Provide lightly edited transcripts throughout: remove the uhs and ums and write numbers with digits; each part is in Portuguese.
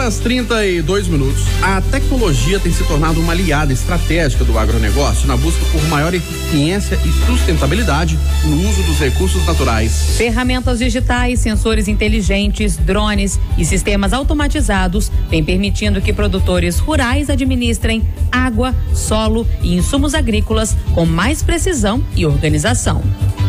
7h32. A tecnologia tem se tornado uma aliada estratégica do agronegócio na busca por maior eficiência e sustentabilidade no uso dos recursos naturais. Ferramentas digitais, sensores inteligentes, drones e sistemas automatizados vêm permitindo que produtores rurais administrem água, solo e insumos agrícolas com mais precisão e organização.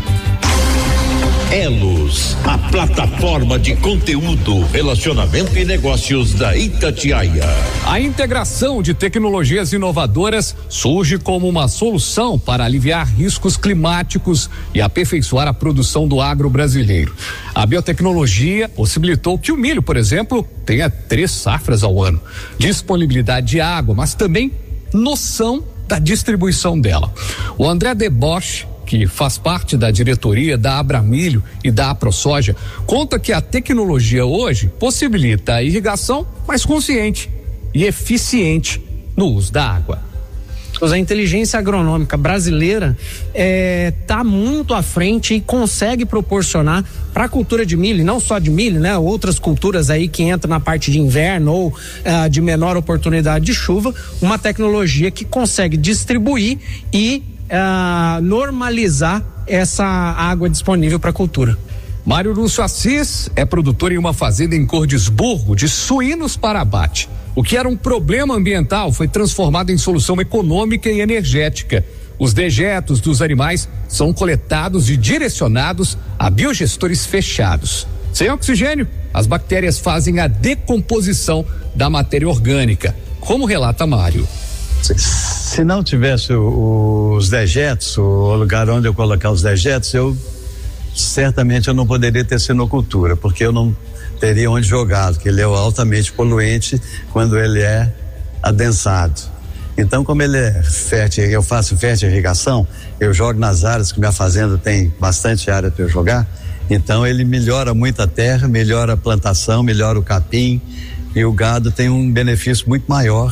Elos, a plataforma de conteúdo, relacionamento e negócios da Itatiaia. A integração de tecnologias inovadoras surge como uma solução para aliviar riscos climáticos e aperfeiçoar a produção do agro brasileiro. A biotecnologia possibilitou que o milho, por exemplo, tenha 3 safras ao ano. Disponibilidade de água, mas também noção da distribuição dela. O André Deboche, que faz parte da diretoria da Abramilho e da AproSoja, conta que a tecnologia hoje possibilita a irrigação mais consciente e eficiente no uso da água. A inteligência agronômica brasileira está muito à frente e consegue proporcionar para a cultura de milho, não só de milho, né? Outras culturas aí que entram na parte de inverno ou de menor oportunidade de chuva, uma tecnologia que consegue distribuir e normalizar essa água disponível para a cultura. Mário Lúcio Assis é produtor em uma fazenda em Cordisburgo de suínos para abate. O que era um problema ambiental foi transformado em solução econômica e energética. Os dejetos dos animais são coletados e direcionados a biogestores fechados. Sem oxigênio, as bactérias fazem a decomposição da matéria orgânica, como relata Mário. Se não tivesse os dejetos, o lugar onde eu colocar os dejetos, certamente eu não poderia ter sinocultura, porque eu não teria onde jogá-lo, porque ele é altamente poluente quando ele é adensado. Então, como ele é fértil, eu faço fértil irrigação, eu jogo nas áreas que minha fazenda tem bastante área para eu jogar, então ele melhora muito a terra, melhora a plantação, melhora o capim, e o gado tem um benefício muito maior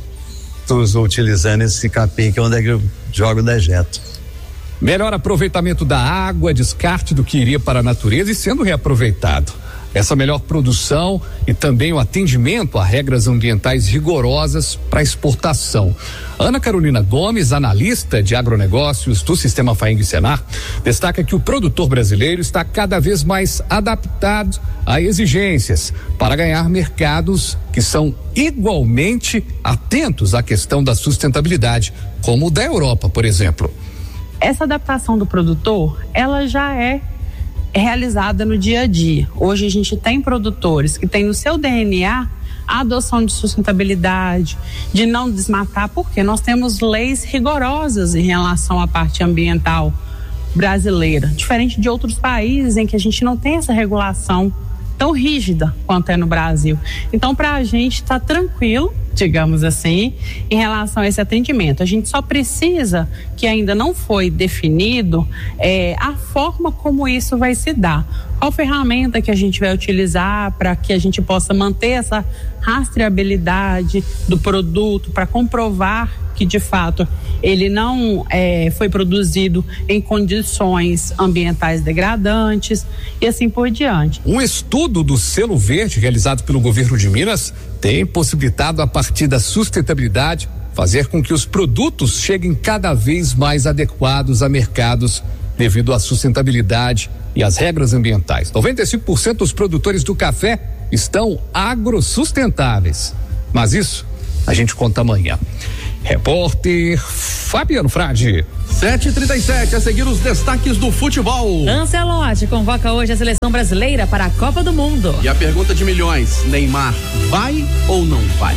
utilizando esse capim, que é onde eu jogo o dejeto. Melhor aproveitamento da água, descarte do que iria para a natureza e sendo reaproveitado. Essa melhor produção e também o atendimento a regras ambientais rigorosas para exportação. Ana Carolina Gomes, analista de agronegócios do Sistema FAENG Senar, destaca que o produtor brasileiro está cada vez mais adaptado a exigências para ganhar mercados que são igualmente atentos à questão da sustentabilidade, como o da Europa, por exemplo. Essa adaptação do produtor, ela já é realizada no dia a dia. Hoje a gente tem produtores que têm no seu DNA a adoção de sustentabilidade, de não desmatar, porque nós temos leis rigorosas em relação à parte ambiental brasileira, diferente de outros países em que a gente não tem essa regulação tão rígida quanto é no Brasil. Então, para a gente está tranquilo, digamos assim, em relação a esse atendimento. A gente só precisa, que ainda não foi definido, a forma como isso vai se dar. Qual ferramenta que a gente vai utilizar para que a gente possa manter essa rastreabilidade do produto, para comprovar que de fato ele não foi produzido em condições ambientais degradantes e assim por diante. Um estudo do Selo Verde realizado pelo governo de Minas tem possibilitado, a partir da sustentabilidade, fazer com que os produtos cheguem cada vez mais adequados a mercados devido à sustentabilidade e às regras ambientais. 95% dos produtores do café estão agrossustentáveis. Mas isso a gente conta amanhã. Repórter Fabiano Frade. 7h37, a seguir os destaques do futebol. Ancelotti convoca hoje a seleção brasileira para a Copa do Mundo. E a pergunta de milhões: Neymar vai ou não vai?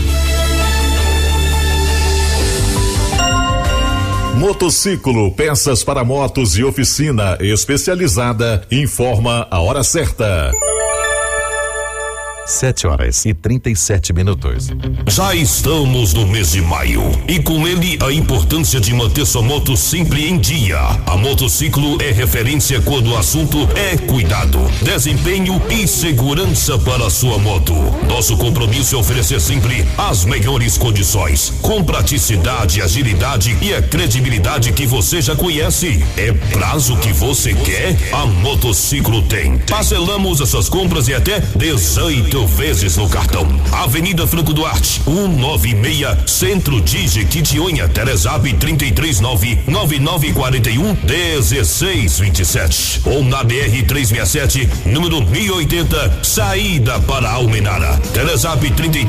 Motociclo, peças para motos e oficina especializada, informa a hora certa. 7h37. Já estamos no mês de maio e com ele a importância de manter sua moto sempre em dia. A Motociclo é referência quando o assunto é cuidado, desempenho e segurança para a sua moto. Nosso compromisso é oferecer sempre as melhores condições, com praticidade, agilidade e a credibilidade que você já conhece. É prazo que você quer? A Motociclo tem. Parcelamos essas compras em até 18 8 vezes no cartão. Avenida Franco Duarte, 196, Centro de Jequitinhonha, Telezap 33999411627 ou na BR 367, número 1080, saída para Almenara. Telezap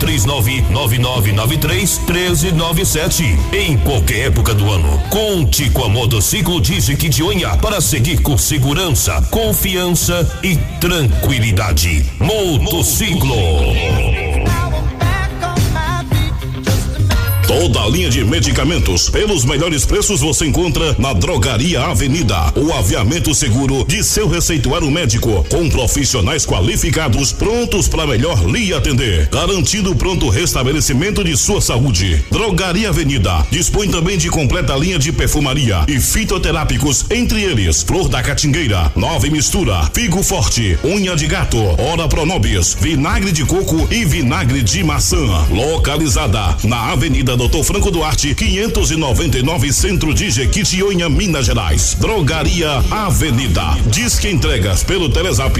33999931397. Em qualquer época do ano, conte com a Motociclo de Jequitinhonha para seguir com segurança, confiança e tranquilidade. Motociclo. Toda a linha de medicamentos pelos melhores preços você encontra na Drogaria Avenida. O aviamento seguro de seu receituário médico, com profissionais qualificados prontos para melhor lhe atender, garantindo pronto restabelecimento de sua saúde. Drogaria Avenida dispõe também de completa linha de perfumaria e fitoterápicos, entre eles Flor da Catingueira, Nova Mistura, Figo Forte, Unha de Gato, Ora Pronobis, Vinagre de Coco e Vinagre de Maçã. Localizada na Avenida Dr. Franco Duarte, 599, Centro de Jequitinhonha, Minas Gerais. Drogaria Avenida. Disque entregas pelo Telezap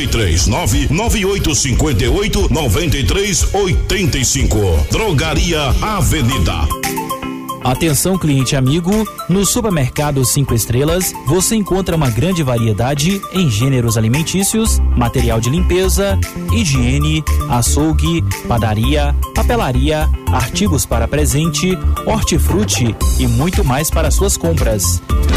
33998589385. Drogaria Avenida. Atenção, cliente amigo, no Supermercado 5 Estrelas você encontra uma grande variedade em gêneros alimentícios, material de limpeza, higiene, açougue, padaria, papelaria, artigos para presente, hortifruti e muito mais para suas compras.